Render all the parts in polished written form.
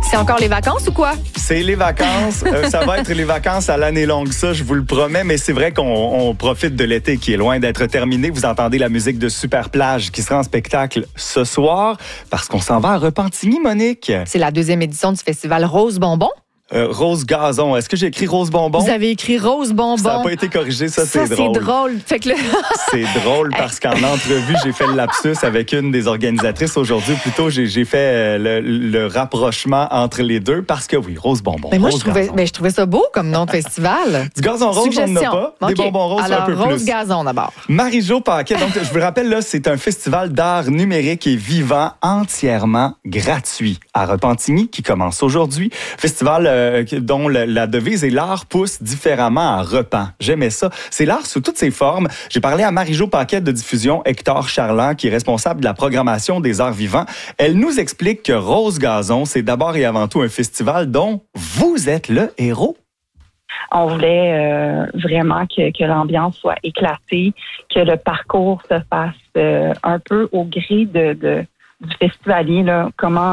C'est encore les vacances ou quoi? C'est les vacances. Ça va être les vacances à l'année longue, ça, je vous le promets. Mais c'est vrai qu'on profite de l'été qui est loin d'être terminé. Vous entendez la musique de Super Plage qui sera en spectacle ce soir parce qu'on s'en va à Repentigny, Monique. C'est la 2e édition du festival Rose Bonbon. Rose Gazon. Est-ce que j'ai écrit Rose Bonbon? Vous avez écrit Rose Bonbon. Ça n'a pas été corrigé, ça c'est drôle. C'est drôle. Fait que C'est drôle parce qu'en entrevue, j'ai fait le lapsus avec une des organisatrices aujourd'hui. Plutôt, j'ai fait le rapprochement entre les deux parce que oui, Rose Bonbon. Mais moi, Rose je trouvais ça beau comme nom de festival. Du gazon rose, on n'en a pas. Okay. Des bonbons roses, alors, un peu plus. Rose Gazon d'abord. Marie-Jo Paquet. Donc, je vous le rappelle, là, c'est un festival d'art numérique et vivant entièrement gratuit à Repentigny qui commence aujourd'hui. Festival dont la devise est l'art pousse différemment à Repens. J'aimais ça. C'est l'art sous toutes ses formes. J'ai parlé à Marie-Jo Paquet de diffusion, Hector Charland, qui est responsable de la programmation des arts vivants. Elle nous explique que Rose Gazon, c'est d'abord et avant tout un festival dont vous êtes le héros. On voulait vraiment que l'ambiance soit éclatée, que le parcours se fasse un peu au gré du festivalier, là.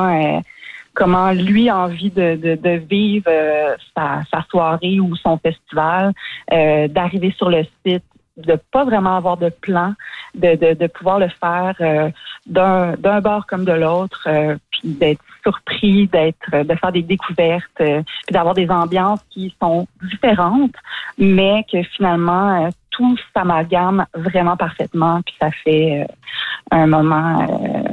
Comment lui a envie de vivre sa soirée ou son festival, d'arriver sur le site, de pas vraiment avoir de plan, de pouvoir le faire d'un bord comme de l'autre, puis d'être surpris, de faire des découvertes, puis d'avoir des ambiances qui sont différentes, mais que finalement tout s'amalgame vraiment parfaitement, puis ça fait un moment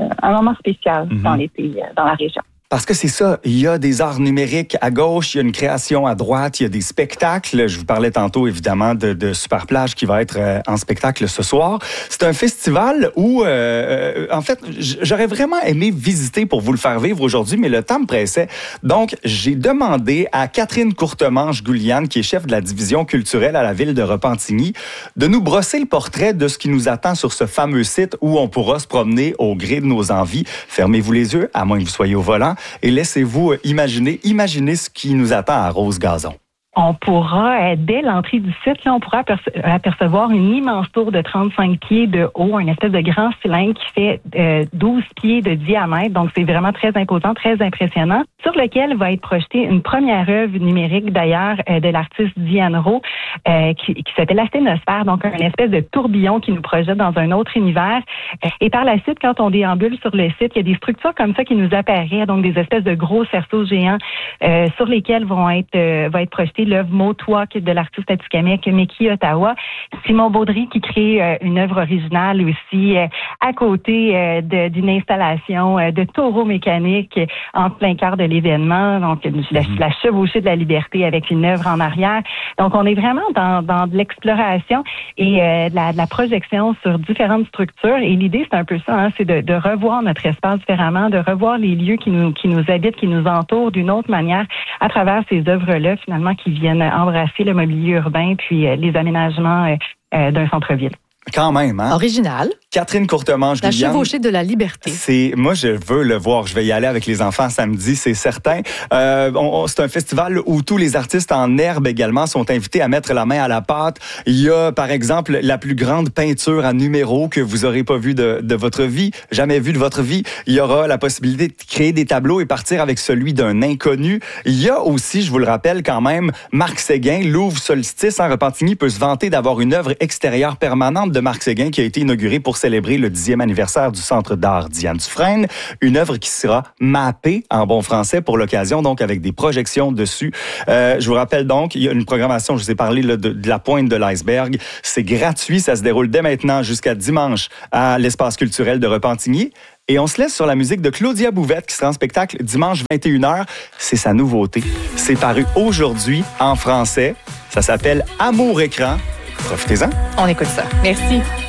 spécial dans l'été, dans la région. Parce que c'est ça, il y a des arts numériques à gauche, il y a une création à droite, il y a des spectacles. Je vous parlais tantôt, évidemment, de Super Plage qui va être en spectacle ce soir. C'est un festival où, en fait, j'aurais vraiment aimé visiter pour vous le faire vivre aujourd'hui, mais le temps me pressait. Donc, j'ai demandé à Catherine Courtemanche-Gouliane, qui est chef de la division culturelle à la ville de Repentigny, de nous brosser le portrait de ce qui nous attend sur ce fameux site où on pourra se promener au gré de nos envies. Fermez-vous les yeux, à moins que vous soyez au volant. Et laissez-vous imaginer ce qui nous attend à Rose Gazon. On pourra, dès l'entrée du site, là, on pourra apercevoir une immense tour de 35 pieds de haut, une espèce de grand cylindre qui fait 12 pieds de diamètre. Donc, c'est vraiment très imposant, très impressionnant, sur lequel va être projetée une première œuvre numérique, d'ailleurs, de l'artiste Diane Rowe, qui s'appelle Asténosphère, donc une espèce de tourbillon qui nous projette dans un autre univers. Et par la suite, quand on déambule sur le site, il y a des structures comme ça qui nous apparaissent, donc des espèces de gros cerceaux géants sur lesquels va être projetée l'œuvre Motwalk de l'artiste atikamekw Meki Ottawa. Simon Baudry qui crée une œuvre originale aussi à côté d'une installation de taureau mécanique en plein cœur de l'événement. Donc, la chevauchée de la liberté avec une œuvre en arrière. Donc, on est vraiment dans de l'exploration et de la projection sur différentes structures. Et l'idée, c'est un peu ça, c'est de revoir notre espace différemment, de revoir les lieux qui nous habitent, qui nous entourent d'une autre manière à travers ces œuvres-là, finalement, qui viennent embrasser le mobilier urbain puis les aménagements d'un centre-ville. Quand même, hein? Original. Catherine Courtemanche-Gouliane. La chevauchée de la liberté. Moi, je veux le voir. Je vais y aller avec les enfants samedi, c'est certain. C'est un festival où tous les artistes en herbe également sont invités à mettre la main à la pâte. Il y a, par exemple, la plus grande peinture à numéro que vous aurez pas vue de votre vie, jamais vue de votre vie. Il y aura la possibilité de créer des tableaux et partir avec celui d'un inconnu. Il y a aussi, je vous le rappelle quand même, Marc Séguin, Louvre Solstice en Repentigny peut se vanter d'avoir une œuvre extérieure permanente de Marc Séguin qui a été inaugurée pour célébrer le 10e anniversaire du Centre d'art Diane Dufresne. Une œuvre qui sera mappée en bon français pour l'occasion, donc avec des projections dessus. Je vous rappelle donc, il y a une programmation, je vous ai parlé là, de la pointe de l'iceberg. C'est gratuit, ça se déroule dès maintenant jusqu'à dimanche à l'espace culturel de Repentigny. Et on se laisse sur la musique de Claudia Bouvette qui sera en spectacle dimanche 21h. C'est sa nouveauté. C'est paru aujourd'hui en français. Ça s'appelle Amour écran. Profitez-en. On écoute ça. Merci.